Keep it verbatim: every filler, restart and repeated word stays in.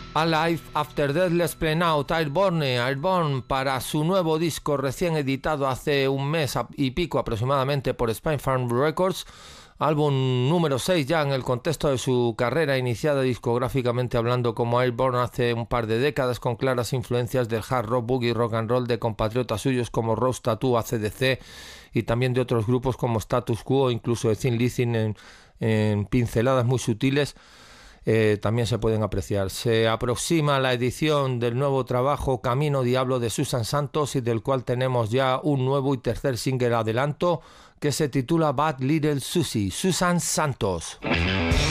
Alive After Death Let's Play Now, Airborne, Airborne para su nuevo disco recién editado hace un mes y pico aproximadamente por Spinefarm Records, álbum número seis ya en el contexto de su carrera iniciada discográficamente hablando como Airborne hace un par de décadas, con claras influencias del hard rock, boogie, rock and roll de compatriotas suyos como Rose Tattoo, A C D C y también de otros grupos como Status Quo o incluso de Thin Lizzy en, en pinceladas muy sutiles. Eh, también se pueden apreciar. Se aproxima la edición del nuevo trabajo Camino Diablo de Susan Santos, y del cual tenemos ya un nuevo y tercer single adelanto que se titula Bad Little Susie. Susan Santos.